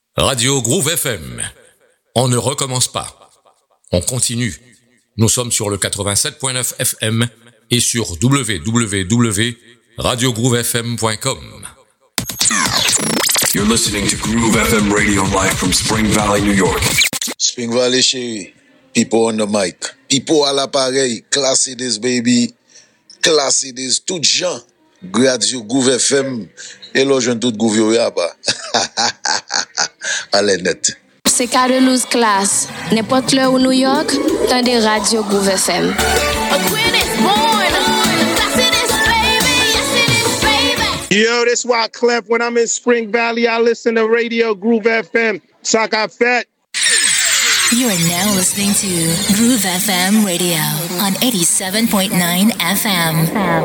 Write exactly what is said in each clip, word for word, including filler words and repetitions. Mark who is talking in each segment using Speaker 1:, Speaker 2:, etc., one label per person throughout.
Speaker 1: Radio Groove F M. On ne recommence pas. On continue. Nous sommes sur le quatre-vingt-sept point neuf F M et sur w w w point radio groove f m point com.
Speaker 2: You're listening to Groove F M Radio live from Spring Valley, New York.
Speaker 3: Spring Valley, chérie. People on the mic. People à l'appareil. Class it is, baby. Class it is. Tout gens. Radio Groove F M. Et là, je tout Groove yo yaba. Allez, net.
Speaker 4: C'est Carlos Class. N'importe là où New York, dans des Radio Groove F M.
Speaker 5: Yo, this why Clef, when I'm in Spring Valley, I listen to Radio Groove F M. Saka Fett.
Speaker 6: You are now listening to Groove F M Radio on eighty-seven point nine F M.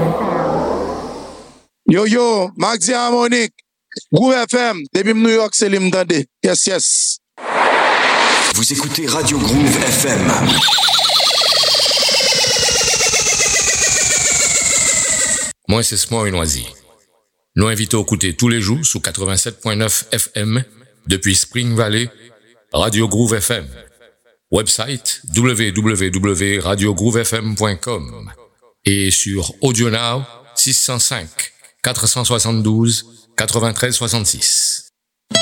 Speaker 5: Yo, yo, Maxi Harmonic. Groove F M. Depuis New York, c'est l'imdade. Yes, yes.
Speaker 2: Vous écoutez Radio Groove F M.
Speaker 1: Moi, c'est Small et Noisy. Nous invitons à écouter tous les jours sous quatre-vingt-sept point neuf F M depuis Spring Valley, Radio Groove F M. Website w w w point radio groove f m point com et sur AudioNow six cent cinq quatre cent soixante-douze quatre-vingt-treize soixante-six.